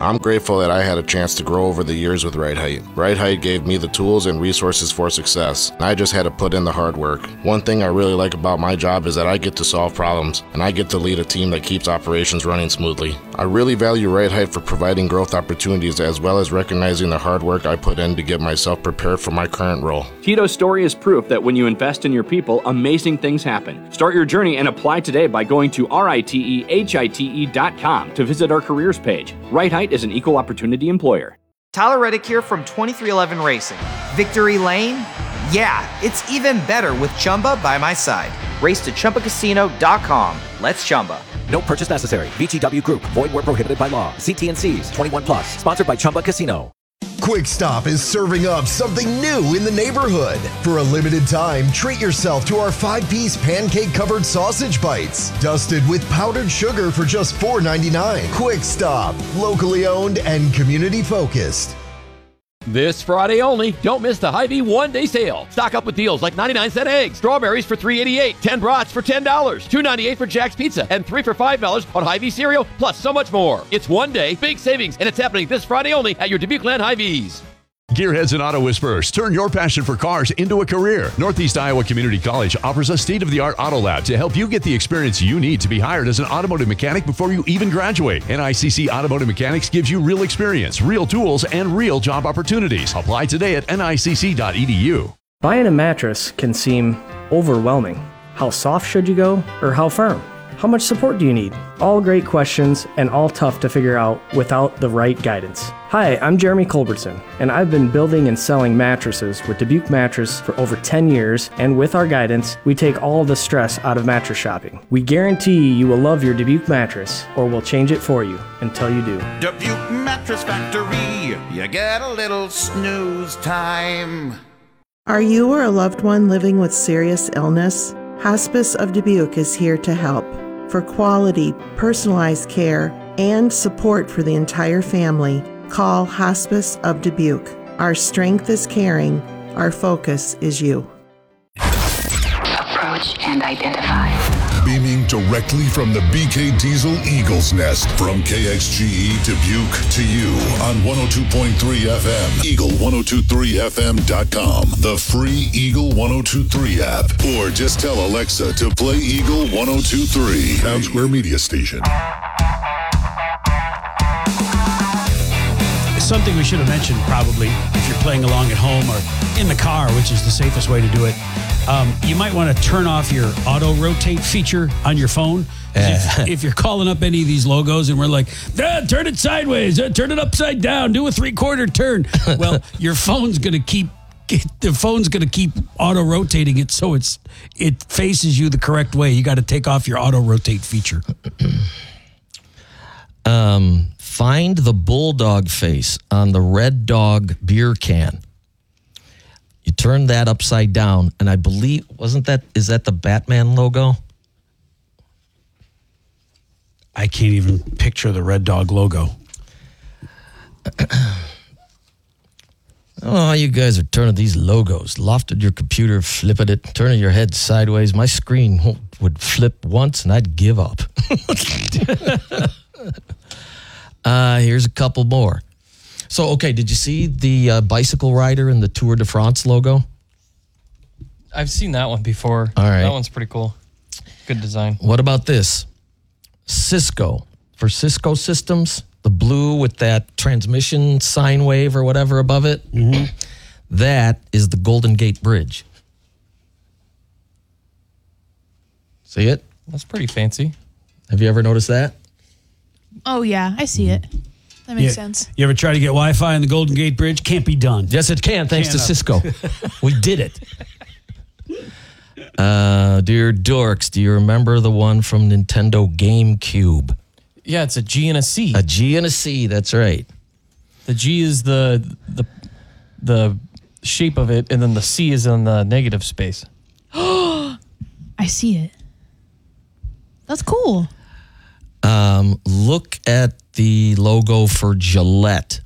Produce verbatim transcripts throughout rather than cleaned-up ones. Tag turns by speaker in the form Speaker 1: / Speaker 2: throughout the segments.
Speaker 1: I'm grateful that I had a chance to grow over the years with Right Height. Right Height gave me the tools and resources for success. I just had to put in the hard work. One thing I really like about my job is that I get to solve problems, and I get to lead a team that keeps operations running smoothly. I really value Right Height for providing growth opportunities as well as recognizing the hard work I put in to get myself prepared for my current role.
Speaker 2: Tito's story is proof that when you invest in your people, amazing things happen. Start your journey and apply today by going to ritehite dot com to visit our careers page. Right Height is an equal opportunity employer.
Speaker 3: Tyler Reddick here from twenty-three eleven Racing. Victory Lane? Yeah, it's even better with Chumba by my side. Race to Chumba Casino dot com. Let's Chumba.
Speaker 4: No purchase necessary. V G W Group. Void where prohibited by law. See T and C's. twenty-one plus. Sponsored by Chumba Casino.
Speaker 5: Quick Stop is serving up something new in the neighborhood. For a limited time, treat yourself to our five-piece pancake-covered sausage bites, dusted with powdered sugar for just four ninety-nine. Quick Stop, locally owned and community-focused.
Speaker 6: This Friday only, don't miss the Hy-Vee one-day sale. Stock up with deals like ninety-nine cent eggs, strawberries for three eighty-eight, ten brats for ten dollars, two ninety-eight for Jack's Pizza, and three for five dollars on Hy-Vee cereal, plus so much more. It's one day, big savings, and it's happening this Friday only at your Dubuque Land Hy-Vees.
Speaker 7: Gearheads and Auto Whisperers, turn your passion for cars into a career. Northeast Iowa Community College offers a state-of-the-art auto lab to help you get the experience you need to be hired as an automotive mechanic before you even graduate. N I C C Automotive Mechanics gives you real experience, real tools, and real job opportunities. Apply today at N I C C dot E D U.
Speaker 8: Buying a mattress can seem overwhelming. How soft should you go, or how firm? How much support do you need? All great questions and all tough to figure out without the right guidance. Hi, I'm Jeremy Culbertson, and I've been building and selling mattresses with Dubuque Mattress for over ten years, and with our guidance, we take all the stress out of mattress shopping. We guarantee you will love your Dubuque mattress, or we'll change it for you until you do.
Speaker 9: Dubuque Mattress Factory, you get a little snooze time.
Speaker 10: Are you or a loved one living with serious illness? Hospice of Dubuque is here to help. For quality, personalized care and support for the entire family, call Hospice of Dubuque. Our strength is caring. Our focus is you.
Speaker 11: Approach and identify.
Speaker 12: Beaming directly from the B K Diesel Eagle's Nest from K X G E Dubuque to you on one oh two point three F M, Eagle ten twenty-three F M dot com, the free Eagle ten twenty-three app, or just tell Alexa to play Eagle ten twenty-three, Town Square Media Station.
Speaker 13: Something we should have mentioned probably if you're playing along at home or in the car, which is the safest way to do it. Um, you might want to turn off your auto rotate feature on your phone. If, if you're calling up any of these logos and we're like, ah, turn it sideways, uh, turn it upside down, do a three quarter turn. Well, your phone's going to keep the phone's going to keep auto rotating it so it's it faces you the correct way. You got to take off your auto rotate feature.
Speaker 14: um, find the bulldog face on the Red Dog beer can. You turn that upside down, and I believe, wasn't that, is that the Batman logo?
Speaker 13: I can't even picture the Red Dog logo.
Speaker 14: Oh, you guys are turning these logos. Lofted your computer, flipping it, turning your head sideways. My screen would flip once, and I'd give up. uh, here's a couple more. So, okay, did you see the uh, bicycle rider in the Tour de France logo?
Speaker 15: I've seen that one before.
Speaker 14: All right.
Speaker 15: That one's pretty cool. Good design.
Speaker 14: What about this? Cisco. For Cisco systems, the blue with that transmission sine wave or whatever above it,
Speaker 13: mm-hmm.
Speaker 14: that is the Golden Gate Bridge. See it?
Speaker 15: That's pretty fancy.
Speaker 14: Have you ever noticed that?
Speaker 16: Oh, yeah, I see it. That makes
Speaker 13: yeah.
Speaker 16: sense.
Speaker 13: You ever try to get Wi-Fi on the Golden Gate Bridge? Can't be done.
Speaker 14: Yes, it can, thanks
Speaker 13: Can't
Speaker 14: to Cisco. We did it. Uh, dear dorks, do you remember the one from Nintendo GameCube?
Speaker 15: Yeah, it's a G and a C.
Speaker 14: A G and a C, that's right.
Speaker 15: The G is the the the shape of it, and then the C is in the negative space.
Speaker 16: I see it. That's cool.
Speaker 14: Um, look at the logo for Gillette.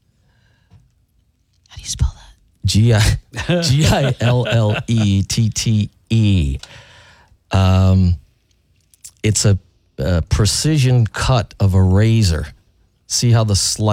Speaker 16: How do you spell that?
Speaker 14: G I G I L L E T T E. Um, it's a, a precision cut of a razor. See how the slice